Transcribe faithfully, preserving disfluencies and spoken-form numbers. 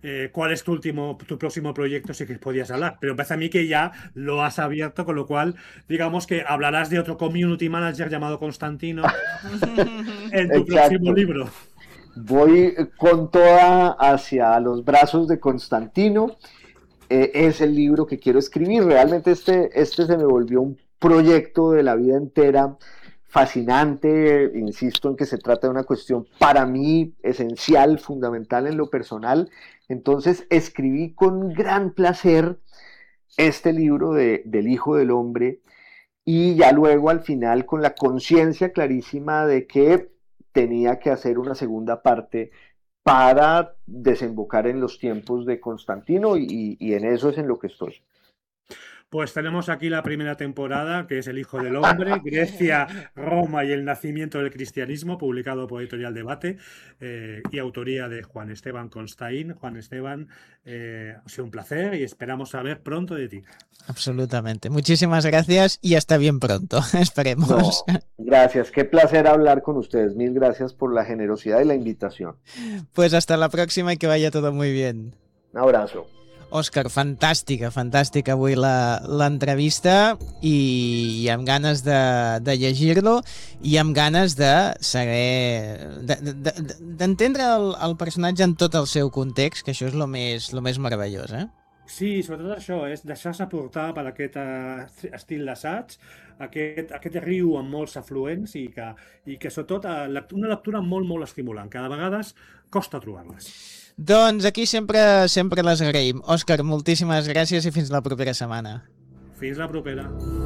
eh, cuál es tu último, tu próximo proyecto, si que podías hablar. Pero me parece a mí que ya lo has abierto, con lo cual, digamos que hablarás de otro community manager llamado Constantino en tu próximo Exacto. libro. Voy con toda hacia los brazos de Constantino. Eh, es el libro que quiero escribir. Realmente este, este se me volvió un proyecto de la vida entera fascinante. Insisto en que se trata de una cuestión para mí esencial, fundamental en lo personal. Entonces escribí con gran placer este libro de, del Hijo del Hombre y ya luego al final con la conciencia clarísima de que tenía que hacer una segunda parte para desembocar en los tiempos de Constantino y, y en eso es en lo que estoy. Pues tenemos aquí la primera temporada, que es El Hijo del Hombre, Grecia, Roma y el nacimiento del cristianismo, publicado por Editorial Debate, eh, y autoría de Juan Esteban Constaín. Juan Esteban, eh, ha sido un placer y esperamos saber pronto de ti. Absolutamente. Muchísimas gracias y hasta bien pronto. Esperemos. No, gracias, qué placer hablar con ustedes. Mil gracias por la generosidad y la invitación. Pues hasta la próxima y que vaya todo muy bien. Un abrazo. Òscar, fantàstica, fantàstica avui l'entrevista i, i amb ganes de, de llegir-lo i amb ganes de saber d'entendre de, de, el, el personatge en tot el seu context, que això és el més, lo més meravellós, eh? Sí, sobretot això, és deixar-se portar per aquest uh, estil d'assaig, aquest, aquest riu amb molts afluents i que, i que sobretot uh, una lectura molt, molt estimulant, que de vegades costa trobar-les. Doncs aquí sempre, sempre les agraïm. Òscar, moltíssimes gràcies i fins la propera setmana. Fins la propera.